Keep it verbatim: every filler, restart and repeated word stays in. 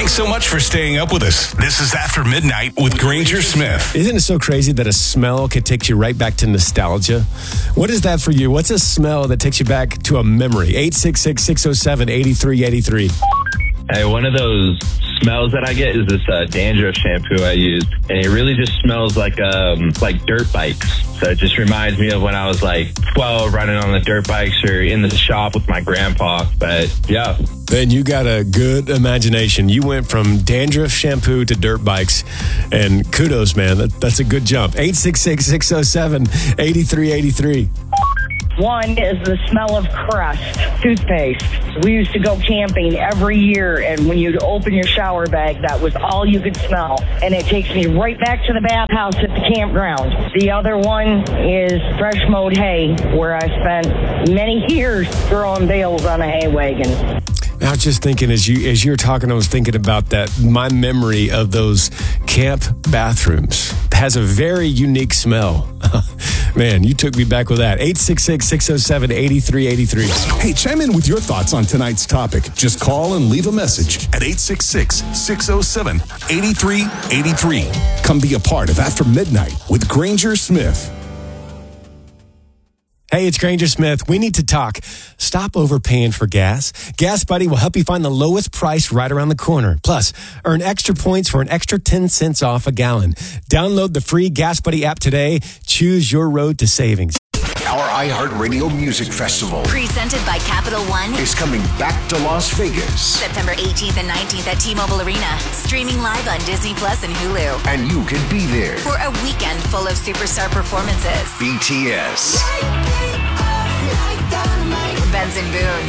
Thanks so much for staying up with us. This is After Midnight with Granger Smith. Isn't it so crazy that a smell could take you right back to nostalgia? What is that for you? What's a smell that takes you back to a memory? eight six six, six oh seven, eight three eight three. Hey, one of those smells that I get is this uh, dandruff shampoo I use, and it really just smells like um like dirt bikes. So it just reminds me of when I was like twelve, riding on the dirt bikes or in the shop with my grandpa. But yeah. Then you got a good imagination. You went from dandruff shampoo to dirt bikes, and kudos, man. That, that's a good jump. eight six six, six oh seven, eight three eight three. One is the smell of Crest toothpaste. We used to go camping every year, and when you'd open your shower bag, that was all you could smell. And it takes me right back to the bathhouse at the campground. The other one is fresh mowed hay, where I spent many years throwing bales on a hay wagon. I was just thinking, as you as you were talking, I was thinking about that. My memory of those camp bathrooms has a very unique smell. Man, you took me back with that. eight six six, six oh seven, eight three eight three. Hey, chime in with your thoughts on tonight's topic. Just call and leave a message at eight six six, six oh seven, eight three eight three. Come be a part of After Midnight with Granger Smith. Hey, it's Granger Smith. We need to talk. Stop overpaying for gas. Gas Buddy will help you find the lowest price right around the corner. Plus, earn extra points for an extra ten cents off a gallon. Download the free Gas Buddy app today. Choose your road to savings. Our iHeartRadio Music Festival, presented by Capital One, is coming back to Las Vegas. September eighteenth and nineteenth at T-Mobile Arena. Streaming live on Disney Plus and Hulu. And you can be there for a weekend full of superstar performances. B T S, Benson Boone,